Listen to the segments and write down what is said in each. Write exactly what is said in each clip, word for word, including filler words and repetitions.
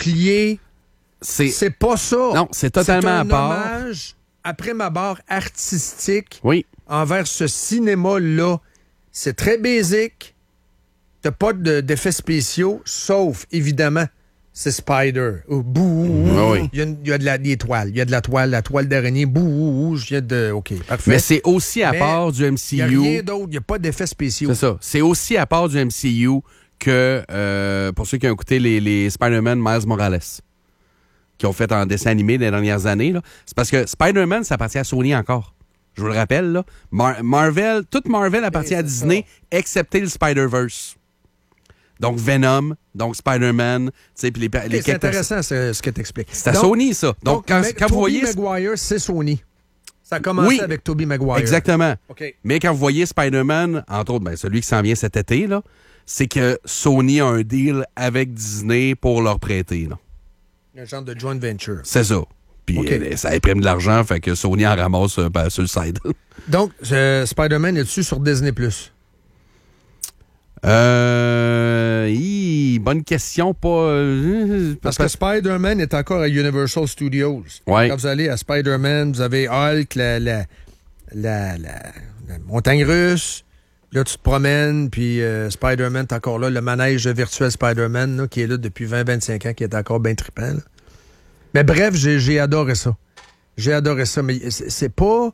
bouclier. C'est, c'est pas ça. Non, c'est totalement c'est un à part. hommage, après ma barre, artistique oui. envers ce cinéma-là. C'est très basique. T'as pas de, d'effets spéciaux, sauf, évidemment, c'est Spider. Oh, bouh! Ah oui. Il y a, une, il y a de la, des toiles. Il y a de la toile, la toile d'araignée. Bouh! Je viens de... OK, parfait. Mais c'est aussi à Mais part du M C U. Il n'y a rien d'autre. Il n'y a pas d'effets spéciaux. C'est ça. C'est aussi à part du M C U que, euh, pour ceux qui ont écouté les, les Spider-Man Miles Morales, qui ont fait en dessin animé les dernières années, là. C'est parce que Spider-Man, ça appartient à Sony encore. Je vous le rappelle, là. Mar- Marvel, toute Marvel appartient Et à Disney, ça. Excepté le Spider-Verse. Donc Venom, donc Spider-Man, tu sais, puis les, Okay, les c'est intéressant ce, ce que tu expliques. C'est à Sony, ça. Donc, donc quand, mais, quand vous voyez... Tobey Maguire, c'est Sony. Ça a commencé oui, avec Tobey Maguire. Exactement. Okay. Mais quand vous voyez Spider-Man, entre autres, ben, celui qui s'en vient cet été, là, c'est que Sony a un deal avec Disney pour leur prêter. Là. Un genre de joint venture. C'est ça. Puis okay. euh, ça imprime de l'argent, fait que Sony en ramasse euh, ben, sur le side. Donc, euh, Spider-Man est-tu sur Disney plus? Euh, hi, bonne question, pas... Euh, Parce que Spider-Man est encore à Universal Studios. Ouais. Quand vous allez à Spider-Man, vous avez Hulk, la, la, la, la, la montagne russe. Là, tu te promènes, puis euh, Spider-Man est encore là. Le manège virtuel Spider-Man, là, qui est là depuis vingt à vingt-cinq ans, qui est encore bien trippant. Là. Mais bref, j'ai, j'ai adoré ça. J'ai adoré ça. Mais c'est, c'est pas...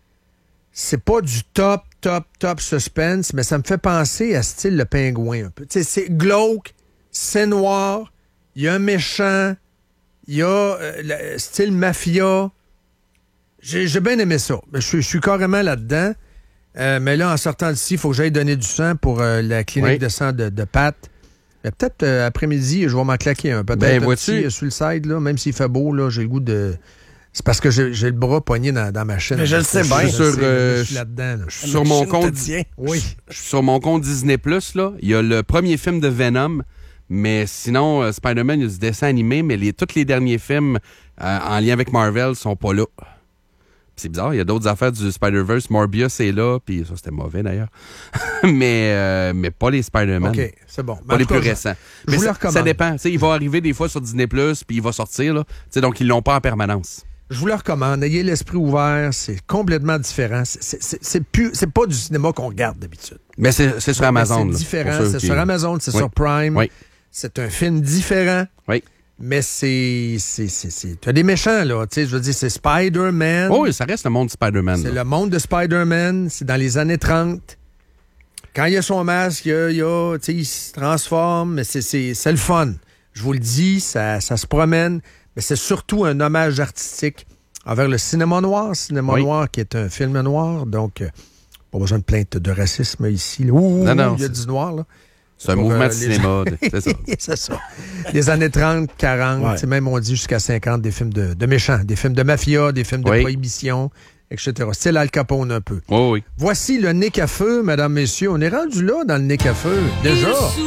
C'est pas du top, top, top suspense, mais ça me fait penser à style Le Pingouin un peu. Tu sais, c'est glauque, c'est noir, il y a un méchant, il y a euh, le style mafia. J'ai, j'ai bien aimé ça. Je suis, je suis carrément là-dedans. Euh, mais là, en sortant d'ici, il faut que j'aille donner du sang pour euh, la clinique oui. de sang de, de Pat. Mais peut-être euh, après-midi, je vais m'en claquer un. Peut-être ben, un vois-tu? petit euh, sur le side, là, même s'il fait beau, là, j'ai le goût de... C'est parce que j'ai, j'ai le bras poigné dans, dans ma chaîne. Mais je le sais bien. Sur, euh, je suis là-dedans. Là. Je suis sur mon compte. Oui. Sur mon compte Disney Plus, là, il y a le premier film de Venom, mais sinon, euh, Spider-Man, il y a du dessin animé, mais les, tous les derniers films euh, en lien avec Marvel sont pas là. Puis c'est bizarre, il y a d'autres affaires du Spider-Verse. Morbius est là, puis ça, c'était mauvais d'ailleurs. mais, euh, mais pas les Spider-Man. OK, c'est bon. Pas les plus récents. Je mais vous ça, le recommande. Ça dépend. T'sais, il va arriver des fois sur Disney Plus, puis il va sortir. Là. T'sais, donc, ils l'ont pas en permanence. Je vous le recommande. Ayez l'esprit ouvert. C'est complètement différent. C'est, c'est, c'est, c'est, plus, c'est pas du cinéma qu'on regarde d'habitude. Mais c'est, c'est sur Amazon. Mais c'est là, différent. C'est qui... sur Amazon, c'est oui. sur Prime. Oui. C'est un film différent. Oui. Mais c'est... c'est, c'est, c'est... Tu as des méchants, là. Tu sais, je veux dire, c'est Spider-Man. Oh oui, ça reste le monde de Spider-Man. C'est là. le monde de Spider-Man. C'est dans les années trente. Quand il a son masque, il, a, il, a, tu sais, il se transforme. Mais c'est, c'est, c'est le fun. Je vous le dis, ça, ça se promène. Mais c'est surtout un hommage artistique envers le cinéma noir. Cinéma oui. noir qui est un film noir. Donc, euh, pas besoin de plainte de racisme ici. Là. Ouh, non, non, il y a du noir, là. C'est un pour, mouvement euh, de cinéma. Les... c'est ça. c'est ça. Les années trente, quarante, ouais. Même on dit jusqu'à cinquante, des films de, de méchants, des films de mafia, des films de oui. prohibition, et cetera. Style Al Capone un peu. Oh, oui. Voici le Nick à feu, mesdames, messieurs. On est rendu là dans le Nick à feu. Déjà.